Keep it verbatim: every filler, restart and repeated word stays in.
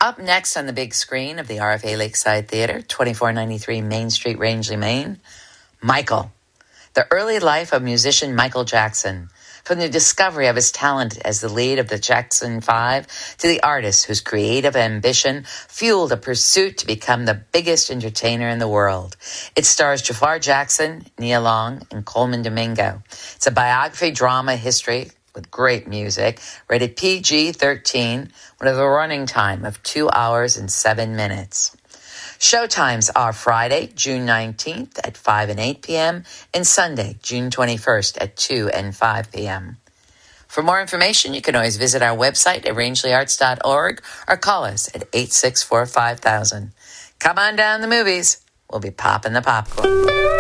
Up next on the big screen of the R F A Lakeside Theatre, twenty-four ninety-three Main Street, Rangeley, Maine, Michael, the early life of musician Michael Jackson, from the discovery of his talent as the lead of the Jackson Five to the artist whose creative ambition fueled a pursuit to become the biggest entertainer in the world. It stars Jafar Jackson, Nia Long, and Coleman Domingo. It's a biography drama history with great music, rated P G thirteen, with a running time of two hours and seven minutes. Showtimes are Friday, June nineteenth at five and eight p.m. and Sunday, June twenty-first at two and five p.m. For more information, you can always visit our website at rangeley arts dot org or call us at eight six four five thousand. Come on down to the movies. We'll be popping the popcorn.